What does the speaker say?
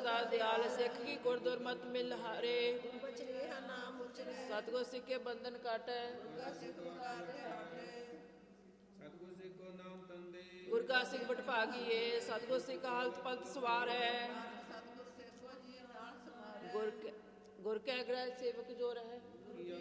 ਸਦਾ ਦਿਆਲ ਸਿੱਖ ਕੀ ਗੁਰਦੁਰ ਮਤ ਮਿਲ ਹਾਰੇ ਬਚਨੇਹਾ ਨਾਮ ਉਚਰੇ ਸਤਿਗੁਰ ਸਿੱਖ ਕੇ ਬੰਧਨ ਕਾਟੈ ਗੁਰਗਾ ਸਿੱਖ ਉਤਾਰੇ ਹਾਟੇ ਸਤਿਗੁਰ ਸਿੱਖੋ ਨਾਮ ਤੰਦੇ ਗੁਰਗਾ ਸਿੰਘ ਬਟਭਾਗੀਏ ਸਤਿਗੁਰ ਸਿੱਖ ਹਾਲਤ ਪਲਤ ਸਵਾਰ ਹੈ ਸਤਿਗੁਰ ਸਿੱਖੋ ਜੀ ਨਾਲ ਸਮਾਰੇ ਗੁਰ ਕੈ ਗ੍ਰਹਿ ਸੇਵਕ ਜੋ ਰਹਿ